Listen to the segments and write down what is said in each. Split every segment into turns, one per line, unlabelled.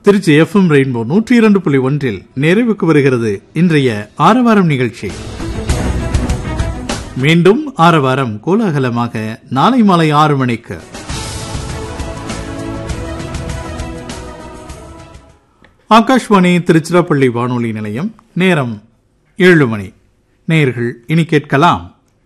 Trichy FM rainbow 102.1 நிறைவுக்கு வருகிறது இன்றைய ஆரவாரம் நிகழ்ச்சி. மீண்டும் ஆரவாரம் கோலாகலமாக நாளை மாலை 6 மணிக்கு. ஆகாஷ்வாணி திருச்சிராப்பள்ளி வானொலி நிலையம். நேரம் 7 மணி. நேயர்கள் இனி கேட்கலாம்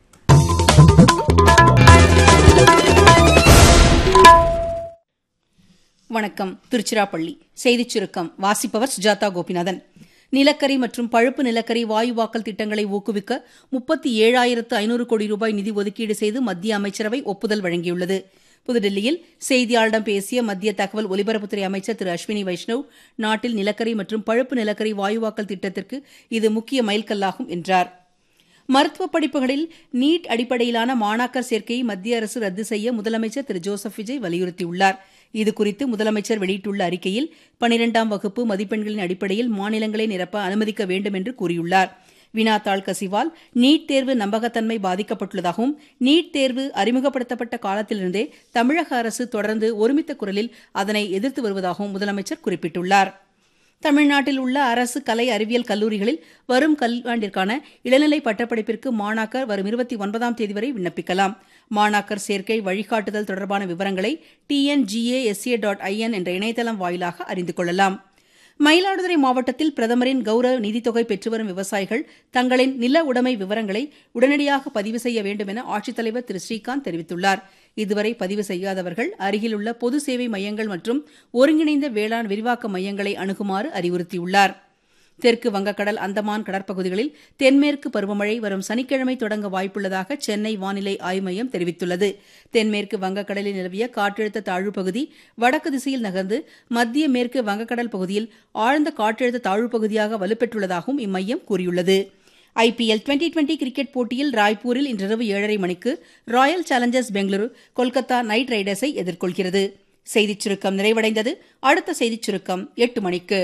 வணக்கம். திருச்சிராப்பள்ளி செய்திச் சுருக்கம் வாசிப்பவர் சுஜாதா கோபிநாதன். நிலக்கரி மற்றும் பழுப்பு நிலக்கரி வாயுவாக்கல் திட்டங்களை ஊக்குவிக்க 37,500 கோடி ரூபாய் நிதி ஒதுக்கீடு செய்து மத்திய அமைச்சரவை ஒப்புதல் வழங்கியுள்ளது. புதுடில்லியில் செய்தியாளர்களிடம் பேசிய மத்திய தகவல் ஒலிபரப்புத்துறை அமைச்சர் திரு அஸ்வினி வைஷ்ணவ், நாட்டில் நிலக்கரி மற்றும் பழுப்பு நிலக்கரி வாயுவாக்கல் திட்டத்திற்கு இது முக்கிய மைல்கல்லாகும் என்றார். மருத்துவ படிப்புகளில் நீட் அடிப்படையிலான மாணாக்கர் சேர்க்கையை மத்திய அரசு ரத்து செய்ய முதலமைச்சர் திரு ஜோசப் விஜய் வலியுறுத்தியுள்ளார். இதுகுறித்து முதலமைச்சர் வெளியிட்டுள்ள அறிக்கையில் 12ஆம் வகுப்பு மதிப்பெண்களின் அடிப்படையில் மாநிலங்களை நிரப்ப அனுமதிக்க வேண்டும் என்று கூறியுள்ளார். வினாத்தாள் கசிவால் நீட் தேர்வு நம்பகத்தன்மை பாதிக்கப்பட்டுள்ளதாகவும் நீட் தேர்வு அறிமுகப்படுத்தப்பட்ட காலத்திலிருந்தே தமிழக அரசு தொடர்ந்து ஒருமித்த குரலில் அதனை எதிர்த்து வருவதாகவும் முதலமைச்சர் குறிப்பிட்டுள்ளார். தமிழ்நாட்டில் உள்ள அரசு கலை அறிவியல் கல்லூரிகளில் வரும் கல்வியாண்டிற்கான இளநிலை பட்டப்படிப்பிற்கு மாணாக்கர் வரும் 29ஆம் தேதி வரை விண்ணப்பிக்கலாம். மாணாக்கர் சேர்க்கை வழிகாட்டுதல் தொடர்பான விவரங்களை tngasa.in என்ற இணையதளம் வாயிலாக அறிந்து கொள்ளலாம். மயிலாடுதுறை மாவட்டத்தில் பிரதமரின் கௌரவ நிதித்தொகை பெற்று வரும் விவசாயிகள் தங்களின் நில உடைமை விவரங்களை உடனடியாக பதிவு செய்ய வேண்டும் என ஆட்சித்தலைவர் திரு ஸ்ரீகாந்த் தெரிவித்துள்ளார். இதுவரை பதிவு செய்யாதவர்கள் அருகிலுள்ள பொது சேவை மையங்கள் மற்றும் ஒருங்கிணைந்த வேளாண் விரிவாக்க மையங்களை அணுகுமாறு அறிவுறுத்தியுள்ளார். தெற்கு வங்கக்கடல் அந்தமான் கடற்பகுதிகளில் தென்மேற்கு பருவமழை வரும் சனிக்கிழமை தொடங்க வாய்ப்புள்ளதாக சென்னை வானிலை ஆய்வு மையம் தெரிவித்துள்ளது. தென்மேற்கு வங்கக்கடலில் நிலவிய காற்றழுத்த தாழ்வுப் பகுதி வடக்கு திசையில் நகர்ந்து மத்திய மேற்கு வங்கக்கடல் பகுதியில் ஆழ்ந்த காற்றழுத்த தாழ்வுப் பகுதியாக வலுப்பெற்றுள்ளதாகவும் இம்மையம் கூறியுள்ளது. IPL 2020 கிரிக்கெட் போட்டியில் ராய்ப்பூரில் இன்றிரவு 7:30 மணிக்கு Royal Challengers Bengaluru Kolkata night ரைடர்ஸை எதிர்கொள்கிறது. செய்திச் சுருக்கம் நிறைவடைந்தது. அடுத்த செய்திச் சுருக்கம் 8 மணிக்கு.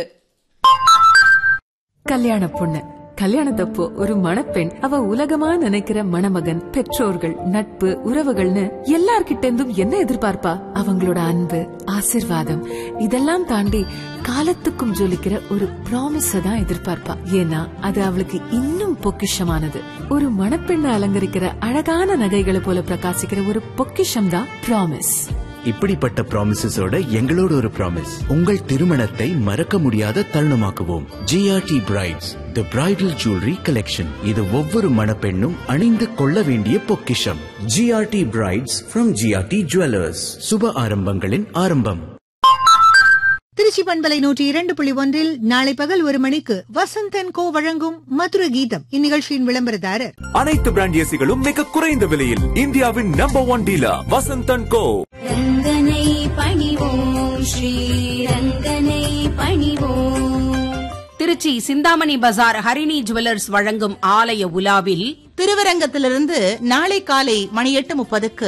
கல்யாண பொண்ணு கல்யாணத்தப்போ ஒரு மணப்பெண் அவ உலகமா நினைக்கிற மணமகன், பெற்றோர்கள், நட்பு, உறவுகள்னு எல்லார்கிட்ட இருந்தும் என்ன எதிர்பார்ப்பா? அவங்களோட அன்பு, ஆசிர்வாதம் இதெல்லாம் தாண்டி காலத்துக்கும் ஜொலிக்கிற ஒரு ப்ராமிஸ தான் எதிர்பார்ப்பா. ஏன்னா அது அவளுக்கு இன்னும் பொக்கிஷமானது. ஒரு மணப்பெண்ணை அலங்கரிக்கிற அழகான நகைகளை போல பிரகாசிக்கிற ஒரு பொக்கிஷம் தான் ப்ராமிஸ்.
இப்படிப்பட்ட ப்ராமிசஸோட எங்களோட ஒரு ப்ராமிஸ், உங்கள் திருமணத்தை மறக்க முடியாத தருணமாக்குவோம். GRT Brides, The Bridal Jewelry Collection. இது ஒவ்வொரு மணப்பெண்ணும் அணிந்து கொள்ள வேண்டிய பொக்கிஷம். GRT Brides from GRT Jewelers. சுப ஆரம்பங்களின் ஆரம்பம்.
திருச்சி பண்பலை 102.1 நாளை பகல் 1 மணிக்கு வசந்தன் கோ வழங்கும் மதுர கீதம். இந்நிகழ்ச்சியின் விளம்பரதாரர்
அனைத்து பிராண்ட் ஏசிகளும் மிக குறைந்த விலையில் இந்தியாவின் நம்பர் 1 டீலர் வசந்தன் கோ.
ரங்கனை பணிவோம், ஸ்ரீ ரங்கனை பணிவோம்.
திருச்சி சிந்தாமணி பஜார் ஹரிணி ஜுவல்லர்ஸ் வழங்கும் ஆலய உலாவில்
திருவரங்கத்திலிருந்து நாளை காலை மணி 8:30க்கு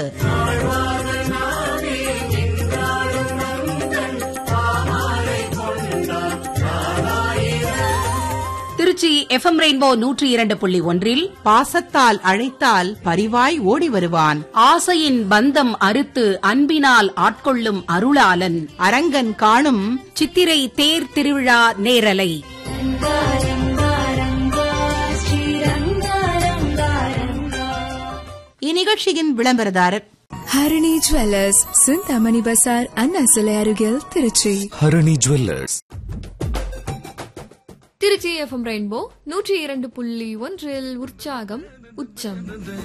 திருச்சி FM ரெயின்போ 102.1
பாசத்தால் அழைத்தால் பரிவாய் ஓடி வருவான்.
ஆசையின் பந்தம் அறுத்து அன்பினால் ஆட்கொள்ளும் அருளாளன்.
அரங்கன் காணும்
சித்திரை தேர் திருவிழா நேரலை.
இந்நிகழ்ச்சியின் விளம்பரதாரர்
ஹரிணி ஜுவல்லர்ஸ், சிந்தாமணி பசார், அண்ணா சிலை அருகில், Trichy.
Harini jewellers.
Trichy FM rainbow 102.1 உற்சாகம் உச்சம்.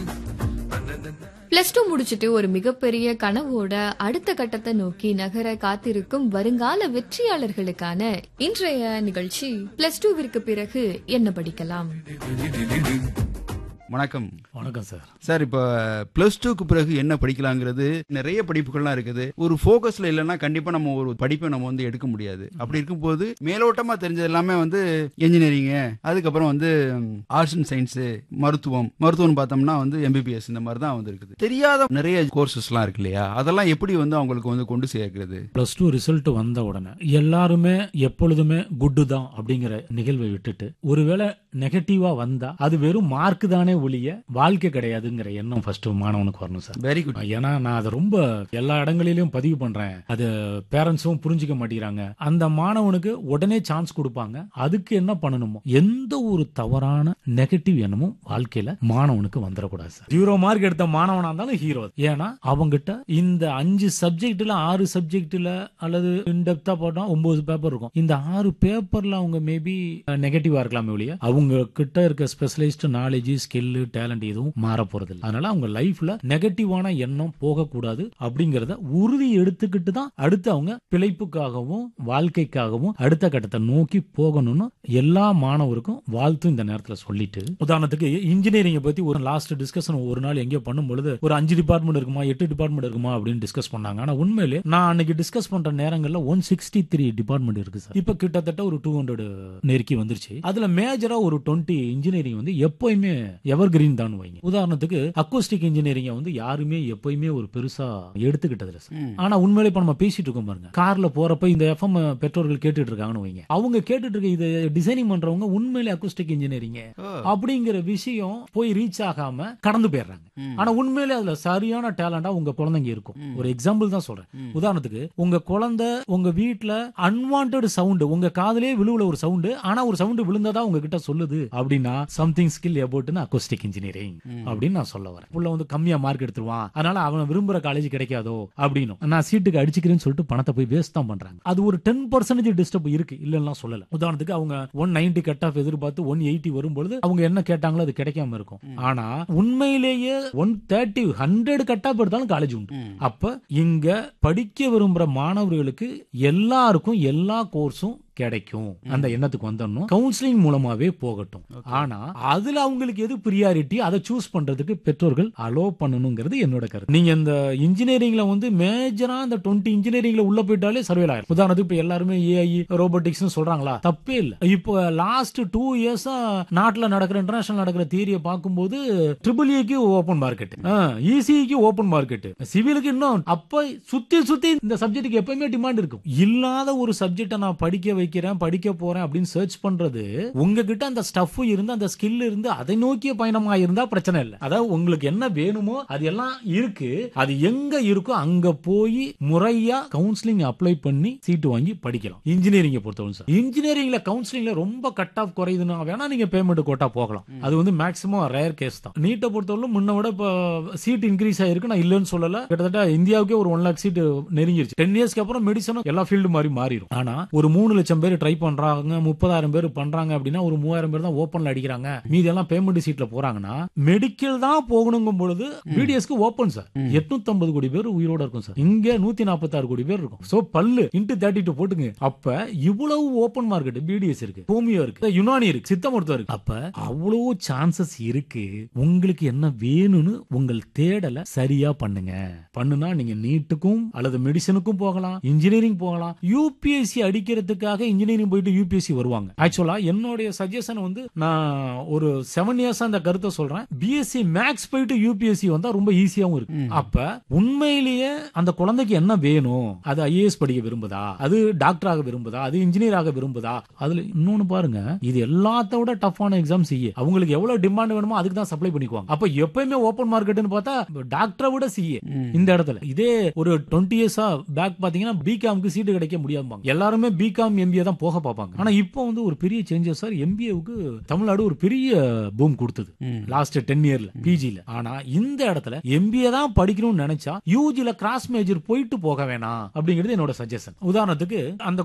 +2 முடிச்சுட்டு ஒரு மிகப்பெரிய கனவோட அடுத்த கட்டத்தை நோக்கி நகர காத்திருக்கும் வருங்கால வெற்றியாளர்களுக்கான இன்றைய நிகழ்ச்சி +2விற்கு பிறகு என்ன படிக்கலாம்.
வணக்கம்.
வணக்கம் சார்.
சார், இப்போ +2க்கு பிறகு என்ன படிக்கலாங்கிறது நிறைய படிப்புகள்லாம் இருக்குது. ஒரு ஃபோக்கஸ்ல இல்லைன்னா கண்டிப்பா நம்ம ஒரு படிப்பை நம்ம வந்து எடுக்க முடியாது. அப்படி இருக்கும்போது மேலோட்டமா தெரிஞ்சது எல்லாமே வந்து இன்ஜினியரிங், அதுக்கப்புறம் வந்து ஆர்ட்ஸ் அண்ட் சயின்ஸ், மருத்துவம் பார்த்தோம்னா வந்து MBBS இந்த மாதிரி தான் வந்து இருக்குது. தெரியாத நிறைய கோர்சஸ்லாம் இருக்கு இல்லையா? அதெல்லாம் எப்படி வந்து அவங்களுக்கு வந்து கொண்டு சேர்க்கிறது?
+2 ரிசல்ட் வந்த உடனே எல்லாருமே எப்பொழுதுமே குட்டு தான் அப்படிங்கிற நிகழ்வை விட்டுட்டு ஒருவேளை நெகட்டிவா வந்தா அது வெறும் மார்க் தானே ஒழிய வாழ்க்கை கிடையாதுங்கிற எண்ணம் ஃபர்ஸ்ட் மாணவனுக்கு வரணும் சார்.
Very good.
ஏன்னா நான் அதை ரொம்ப எல்லா இடங்களிலும் பதிவு பண்றேன். அது பேரண்ட்ஸும் புரிஞ்சுக்க மாட்டேங்கிறாங்க. அந்த மாணவனுக்கு உடனே சான்ஸ் கொடுப்பாங்க. அதுக்கு என்ன பண்ணணுமோ எந்த ஒரு தவறான நெகட்டிவ் எண்ணமும் வாழ்க்கையில மாணவனுக்கு வந்துடக்கூடாது சார். 0 மார்க் எடுத்த மாணவனா இருந்தாலும் ஹீரோ. ஏன்னா அவங்கிட்ட இந்த 5 சப்ஜெக்ட்ல 6 சப்ஜெக்ட்ல அல்லது இன்டெப்தா போட்டா 9 பேப்பர் இருக்கும். இந்த 6 பேப்பர்ல அவங்க மேபி நெகட்டிவா இருக்கலாமே ஒழிய அவங்க கிட்ட இருக்க ஸ்பெஷலைஸ்ட் நாலேஜ், ஸ்கில், டேலண்ட் எதுவும் மாற போறது இல்லை. அதனால அவங்க லைஃப்ல நெகட்டிவான எண்ணம் போகக்கூடாது அப்படிங்கறத உறுதி எடுத்துக்கிட்டு தான் அடுத்து அவங்க பிழைப்புக்காகவும் வாழ்க்கைக்காகவும் அடுத்த கட்டத்தை நோக்கி போகணும்னு எல்லா மாணவருக்கும் வாழ்த்து இந்த நேரத்தில் சொல்லிட்டு, உதாரணத்துக்கு இன்ஜினியரிங் பத்தி ஒரு லாஸ்ட் டிஸ்கஷன் ஒரு நாள் எங்கேயோ பண்ணும்பொழுது ஒரு 5 டிபார்ட்மெண்ட் இருக்குமா 8 டிபார்ட்மெண்ட் இருக்குமா அப்படின்னு டிஸ்கஸ் பண்ணாங்க. ஆனா உண்மையிலே நான் அன்னைக்கு டிஸ்கஸ் பண்ற நேரங்கள்ல 163 டிபார்ட்மெண்ட் இருக்கு சார். இப்ப கிட்டத்தட்ட ஒரு 200 நெருக்கி வந்துருச்சு. அதுல மேஜரா ஒரு 20 இன்ஜினியரிங் வந்து எப்பயுமே எவர் கிரீன் தான் வைங்க. உதாரணத்துக்கு அக்கோஸ்டிக் இன்ஜினியரிங் வந்து யாருமே எப்பயுமே ஒரு பெருசா எடுத்துக்கிட்டது இல்லை சார். ஆனா உண்மையிலே இப்ப நம்ம பேசிட்டு இருக்கோம் பாருங்க, கார்ல போறப்ப இந்த எஃப்எம் பெற்றோர்கள் கேட்டுட்டு இருக்காங்கன்னு வைங்க. அவங்க கேட்டுட்டு இருக்க இது டிசைனிங் பண்றவங்க உண்மையிலே அக்கோஸ்டிக் இன்ஜினியரிங் அப்படிங்கிற விஷயம் போய் ரீச் ஆகாம கடந்து போயிடுறாங்க. ஆனா உண்மையிலே அதுல சரியான டேலண்டா உங்க குழந்தைங்க இருக்கும். ஒரு எக்ஸாம்பிள் தான் சொல்றேன். உதாரணத்துக்கு உங்க குழந்தை உங்க வீட்டுல அன்வான்டட் சவுண்ட் உங்க காதலே விழுவுல ஒரு சவுண்ட், ஆனா ஒரு சவுண்ட் விழுந்ததா உங்ககிட்ட சொல்லுது அப்படின்னா something skill about acoustic engineering அப்படின்னு நான் சொல்ல வரேன். உள்ள வந்து கம்மியா மார்க் எடுத்துருவான், அதனால அவன் விரும்புற காலேஜ் கிடைக்காதோ அப்படின்னு நான் சீட்டுக்கு அடிச்சுக்கிறேன்னு சொல்லிட்டு பணத்தை போய் வேஸ்ட் தான் பண்றாங்க. அது ஒரு 10% டிஸ்டர்ப் இருக்கு, இல்லன்னா சொல்லல. உதாரணத்துக்கு அவங்க 190 கட் ஆஃப் எதிர்பார்த்து 180 வரும்பொழுது அவங்க என்ன கேட்டாங்களோ அது கிடைக்காம இருக்கும். ஆனா உண்மையிலேயே 130 100 கட் ஆஃப் எடுத்தாலும் காலேஜ் உண்டு. அப்ப இங்க படிக்க விரும்புற மாணவர்களுக்கு எல்லாருக்கும் எல்லா கோர்ஸும் கிடைக்கும். அந்த எண்ணத்துக்கு வந்துடணும். கவுன்சிலிங் மூலமாவே போகட்டும். ஆனா அதுல அவங்களுக்கு எது பிரியாரிட்டி அதை சூஸ் பண்றதுக்கு பெற்றோர்கள் அலோ பண்ணணுங்கிறது என்னோட கருத்து. நீங்க இந்த இன்ஜினியரிங்ல வந்து மேஜரா இந்த 20 இன்ஜினியரிங்ல உள்ள போயிட்டாலே சர்வேல் ஆயிரும். உதாரணத்துக்கு இப்ப எல்லாருமே ஏஐ ரோபோட்டிக்ஸ் சொல்றாங்களா, தப்பே இல்ல. இப்போ லாஸ்ட் 2 இயர்ஸா நாட்டுல நடக்கிற இன்டர்நேஷனல் நடக்கிற தியரியை பார்க்கும்போது EEE open market, ECE open market, சிவிலுக்கு இன்னும் அப்ப சுத்தி இந்த சப்ஜெக்ட்டுக்கு எப்பயுமே டிமாண்ட் இருக்கும். இல்லாத ஒரு சப்ஜெக்ட நான் படிக்க படிக்க போறேன் அப்படின்னு சர்ச் பண்றது உங்ககிட்ட அந்த ஸ்டஃப் இருந்து அந்த ஸ்கில் இருந்து அதை நோக்கிய பயணமா இருந்தா பிரச்சனை இல்லை. அதாவது உங்களுக்கு என்ன வேணுமோ அது எல்லாம் இருக்கு. அது எங்க இருக்கோ அங்க போய் முறையா கவுன்சிலிங் அப்ளை பண்ணி சீட்டு வாங்கி படிக்கலாம். இன்ஜினியரிங் பொறுத்தவரை சார், இன்ஜினியரிங்ல கவுன்சிலிங்ல ரொம்ப கட் ஆஃப் குறையுதுன்னா வேணா நீங்க பேமெண்ட் கோட்டா போகலாம். அது வந்து மேக்ஸிமம் ரேர் கேஸ் தான். நீட்டை பொறுத்தவரை முன்ன விட இப்ப சீட் இன்க்ரீஸ் ஆயிருக்கு, நான் இல்லன்னு சொல்லல. கிட்டத்தட்ட இந்தியாவுக்கே ஒரு 1 lakh சீட் நெருங்கிருச்சு. 10 இயர்ஸ்க்கு அப்புறம் மெடிசனும் எல்லா ஃபீல்டு மாதிரி மாறிடும். ஆனா ஒரு 3 லட்சம் பேர் ட்ரை பண்றாங்க, 30,000 பேர் பண்றாங்க அப்படின்னா ஒரு 3,000 பேர் தான் ஓபன்ல அடிக்கிறாங்க. மீதி எல்லாம் பேமெண்ட் சீட்ல போறாங்கன்னா மெடிக்கல் தான் போகணுங்கும் பொழுது பிடிஎஸ்க்கு ஓபன் சார் 850 கோடி பேர் உயிரோட இருக்கும் சார். இங்க 146 கோடி பேர் இருக்கும். சோ பல்லு இன்டு 32 போட்டுங்க. அப்ப இவ்வளவு ஓபன் மார்க்கெட் பிடிஎஸ் இருக்கு, ஹோமியோ இருக்கு, யுனானி இருக்கு, சித்த மருத்துவம் இருக்கு. அப்ப அவ்வளவு சான்சஸ் இருக்கு. உங்களுக்கு என்ன வேணும்னு உங்கள் தேடலை சரியா பண்ணுங்க. பண்ணுனா நீங்க நீட்டுக்கும் அல்லது மெடிசனுக்கும் போகலாம், இன்ஜினியரிங் போகலாம். யூபிஎஸ்சி அடிக்கிறதுக்காக இன்ஜினியரிங் போயிட்டு யூபிஎஸ்சி வருவாங்க. ஆக்சுவலா என்னுடைய சஜஷன் வந்து நான் ஒரு 7 இயர்ஸ் அந்த கருத்தை சொல்றேன். பிஎஸ்சி மேக்ஸ் போயிட்டு யூபிஎஸ்சி வந்தா ரொம்ப ஈஸியாவும் இருக்கு. அப்ப உண்மையிலேயே அந்த குழந்தைக்கு என்ன வேணும், அது ஐஏஎஸ் படிக்க விரும்புதா, அது டாக்டராக விரும்புதா, அது இன்ஜினியராக விரும்புதா. அதுல இன்னொன்னு பாருங்க, இது எல்லாத்த விட டஃப்பான எக்ஸாம் சிஏ. அவங்களுக்கு எவ்வளவு டிமாண்ட் வேணுமோ அதுக்கு தான் சப்ளை பண்ணிக்குவாங்க. அப்ப எப்பயுமே ஓபன் மார்க்கெட்னு பார்த்தா டாக்டரை விட சிஏ இந்த இடத்துல. இதே ஒரு 20 இயர்ஸா பேக் பாத்தீங்கன்னா பிகாம்க்கு சீட்டு கிடைக்க முடியாம எல்லாருமே பிகாம் எம்பிஏ தான் போக பார்ப்பாங்க. ஆனா இப்போ வந்து ஒரு பெரிய சேஞ்சஸ் சார். எம்பிஏவுக்கு தமிழ்நாடு ஒரு பெரிய பூம் கொடுத்தது லாஸ்ட் 10 இயர்ல பிஜில. ஆனா இந்த இடத்துல எம்பிஏ தான் படிக்கணும்னு நினைச்சா யூஜில கிராஸ் மேஜர் போயிட்டு போக வேணாம் அப்படிங்கிறது என்னோட சஜஷன். உதாரணத்துக்கு அந்த